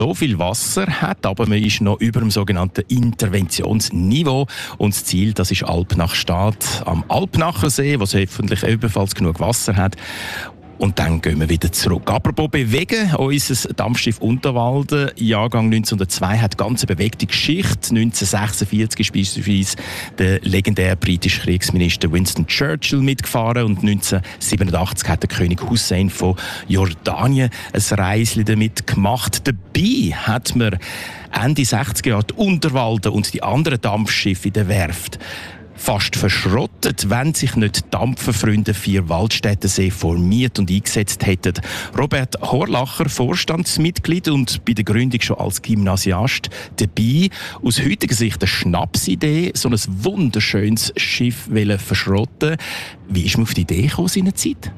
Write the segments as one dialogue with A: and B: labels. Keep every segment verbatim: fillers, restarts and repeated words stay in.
A: so viel Wasser hat, aber man ist noch über dem sogenannten Interventionsniveau. Und das Ziel, das ist Alpnach-Stadt am Alpnachersee, wo es hoffentlich ebenfalls genug Wasser hat. Und dann gehen wir wieder zurück. Apropos bewegen, unser Dampfschiff Unterwalden, Jahrgang neunzehnhundertzwei, hat ganz eine bewegte Geschichte. neunzehnhundertsechsundvierzig ist beispielsweise der legendäre britische Kriegsminister Winston Churchill mitgefahren und neunzehnhundertsiebenundachtzig hat der König Hussein von Jordanien ein Reisli damit gemacht. Dabei hat man Ende sechziger Jahre die Unterwalden und die anderen Dampfschiffe in der Werft fast verschrottet, wenn sich nicht die Dampferfreunde vier Waldstättensee formiert und eingesetzt hätten. Robert Horlacher, Vorstandsmitglied und bei der Gründung schon als Gymnasiast dabei. Aus heutiger Sicht eine Schnapsidee, so ein wunderschönes Schiff verschrotten. Wie ist man auf die Idee gekommen in der Zeit?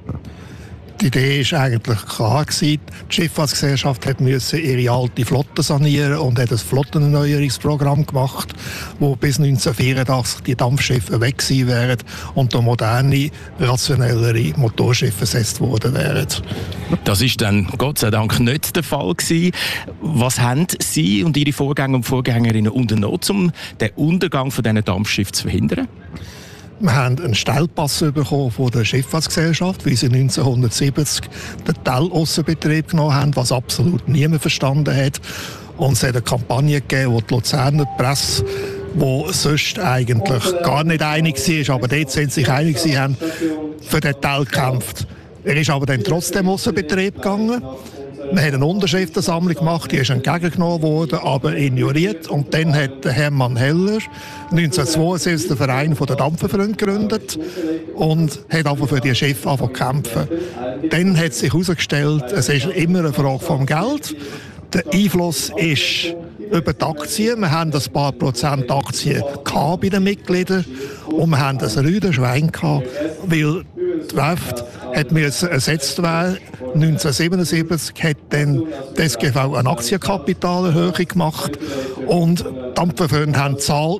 B: Die Idee war eigentlich klar. Die Schifffahrtsgesellschaft musste ihre alte Flotte sanieren und hat ein Flottenerneuerungsprogramm gemacht, wo bis neunzehnhundertvierundachtzig die Dampfschiffe weg gewesen wären und durch moderne, rationellere Motorschiffe ersetzt worden wären.
A: Das ist dann Gott sei Dank nicht der Fall gewesen. Was haben Sie und Ihre Vorgänger und Vorgängerinnen unternommen, um den Untergang von diesen Dampfschiffen zu verhindern?
B: Wir haben einen Stellpass bekommen von der Schifffahrtsgesellschaft, wie sie neunzehnhundertsiebzig den Tell-Aussenbetrieb genommen haben, was absolut niemand verstanden hat. Und es hat eine Kampagne gegeben, wo die Luzerner Presse, die sonst eigentlich gar nicht einig war, aber dort sind sich einig, sie haben für den Tell gekämpft. Er ist aber dann trotzdem Aussenbetrieb gegangen. Wir haben eine Unterschriftensammlung gemacht, die ist entgegengenommen worden, aber ignoriert. Und dann hat Hermann Heller neunzehnhundertzweiundsiebzig den Verein der Dampferfreunde gegründet und hat einfach für die Schiffe angefangen zu kämpfen. Dann hat sich herausgestellt, es ist immer eine Frage vom Geld. Der Einfluss ist über die Aktien. Wir haben ein paar Prozent Aktien bei den Mitgliedern und wir haben ein Rüdenschwein gehabt, weil die Werft hat müssen ersetzt werden. neunzehnhundertsiebenundsiebzig hat dann die S G V eine Aktienkapitalerhöhung gemacht und die Dampferfreunde haben gezahlt,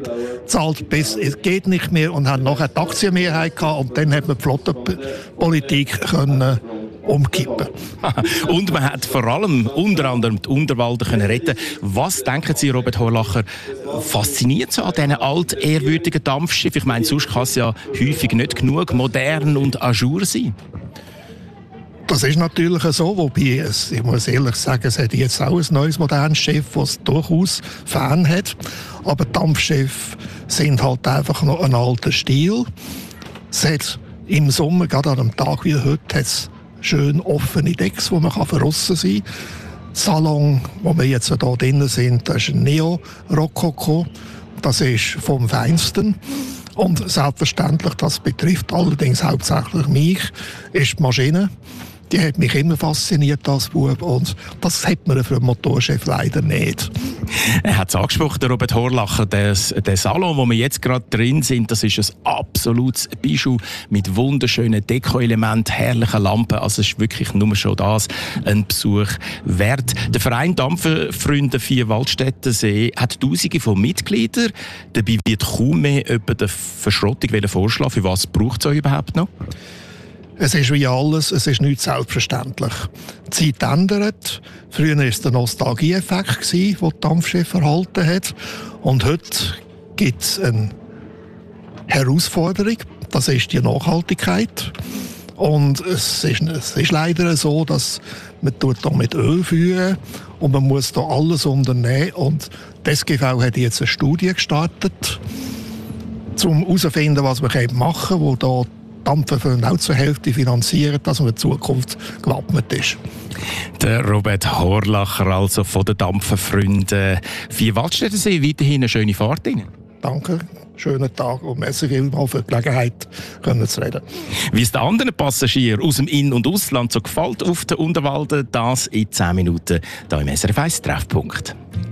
B: zahlt bis es geht nicht mehr und haben nachher die Aktienmehrheit gehabt und dann hat man die Flottenpolitik können umkippen.
A: Und man hat vor allem unter anderem die Unterwalden können retten. Was denken Sie, Robert Horlacher, fasziniert so an diesen altehrwürdigen Dampfschiffen? Ich meine, sonst kann es ja häufig nicht genug modern und ajour sein.
B: Das ist natürlich so, wobei es, ich muss ehrlich sagen, es hat jetzt auch ein neues modernes Schiff, das durchaus Fan hat. Aber Dampfschiffe sind halt einfach noch ein alter Stil. Es hat im Sommer, gerade an einem Tag wie heute, hat's schön offene Decks, wo man verrissen sein kann. Salon, wo wir jetzt hier drinnen sind, das ist ein Neo-Rokoko. Das ist vom Feinsten. Und selbstverständlich, das betrifft allerdings hauptsächlich mich, ist die Maschine. Die hat mich immer fasziniert als Bub und das hat man für einen Motorschiff leider nicht.
A: Er hat es angesprochen, der Robert Horlacher, der, der Salon, wo wir jetzt gerade drin sind, das ist ein absolutes Bijou mit wunderschönen Deko-Elementen, herrlichen Lampen. Also es ist wirklich nur schon das ein Besuch wert. Der Verein Dampferfreunde vier Waldstättensee hat Tausende von Mitgliedern. Dabei wird kaum mehr jemand der Verschrottung vorschlagen. Für was braucht es euch überhaupt noch?
B: Es ist wie alles, es ist nicht selbstverständlich. Die Zeit ändert. Früher war es der Nostalgieeffekt, den die Dampfschiffe erhalten hat. Und heute gibt es eine Herausforderung, das ist die Nachhaltigkeit. Und es ist, es ist leider so, dass man hier mit Öl führen und man muss da alles unternehmen. Und die S G V hat jetzt eine Studie gestartet, um herauszufinden, was man machen kann, wo da Dampferfreunde auch zur Hälfte finanzieren, dass man in Zukunft gewappnet ist.
A: Der Robert Horlacher, also von den Dampferfreunden vier Waldstättensee, weiterhin eine schöne Fahrt Ihnen.
B: Danke, schönen Tag und merci vielmals für die Gelegenheit, können zu reden.
A: Wie es den anderen Passagieren aus dem In- und Ausland so gefällt auf der Unterwalden, das in zehn Minuten hier im S R F eins Treffpunkt.